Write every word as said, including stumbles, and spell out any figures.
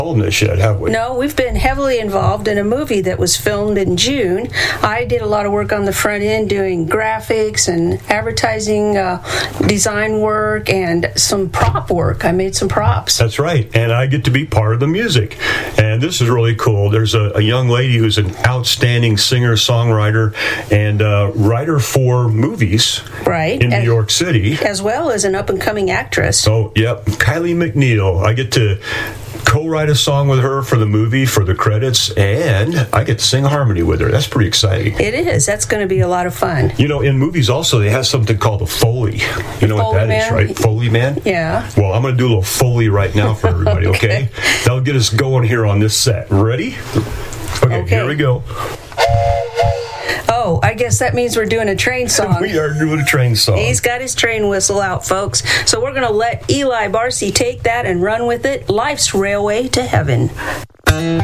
told this yet, have we? No, we've been heavily involved in a movie that was filmed in June. I did a lot of work on the front end doing graphics and advertising uh, design work and some prop work. I made some props. That's right. And I get to be part of the music. And this is really cool. There's a, a young lady who's an outstanding singer, songwriter, and uh, writer for movies right. in New and, York City. As well as an up-and-coming actress. Oh, yep. Kylie McNeil. I get to co-write a song with her for the movie, for the credits, and I get to sing harmony with her. That's pretty exciting. It is. That's going to be a lot of fun. You know, in movies also, they have something called a Foley. You know what that man. is, right? Foley man? Yeah. Well, I'm going to do a little Foley right now for everybody, okay? okay? That'll get us going here on this set. Ready? Okay, okay. Here we go. Oh, I guess that means we're doing a train song. We are doing a train song. He's got his train whistle out, folks. So we're going to let Eli Barcy take that and run with it. Life's Railway to Heaven.